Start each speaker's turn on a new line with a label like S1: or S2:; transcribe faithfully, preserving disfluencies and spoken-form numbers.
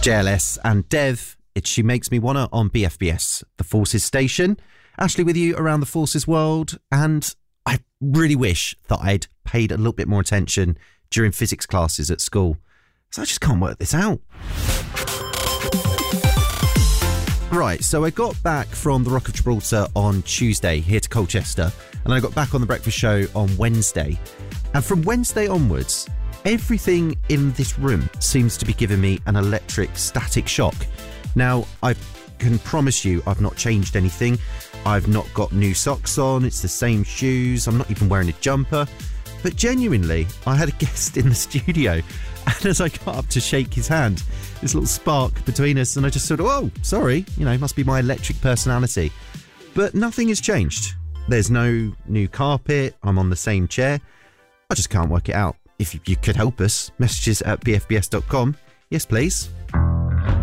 S1: J L S and Dev, it's She Makes Me Wanna on B F B S, the Forces station. Ashley with you around the Forces world, and I really wish that I'd paid a little bit more attention during physics classes at school, so I just can't work this out. Right, so I got back from the Rock of Gibraltar on Tuesday here to Colchester, and I got back on the breakfast show on Wednesday. And from Wednesday onwards, everything in this room seems to be giving me an electric static shock. Now, I can promise you I've not changed anything. I've not got new socks on. It's the same shoes. I'm not even wearing a jumper. But genuinely, I had a guest in the studio, and as I got up to shake his hand, this little spark between us, and I just sort of, oh, sorry, you know, it must be my electric personality. But nothing has changed. There's no new carpet. I'm on the same chair. I just can't work it out. If you could help us, messages at b f b s dot com. Yes, please.